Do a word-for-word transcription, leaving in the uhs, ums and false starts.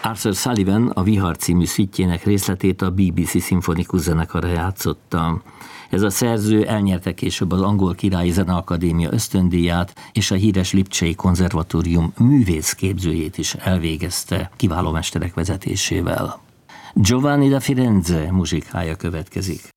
Arthur Sullivan a Vihar című szüttjének részletét a bé bé cé szimfonikus zenekara játszotta. Ez a szerző elnyerte később az Angol Királyi Zeneakadémia ösztöndíját, és a híres Lipcsei Konzervatórium művészképzőjét is elvégezte kiváló mesterek vezetésével. Giovanni da Firenze muzsikája következik.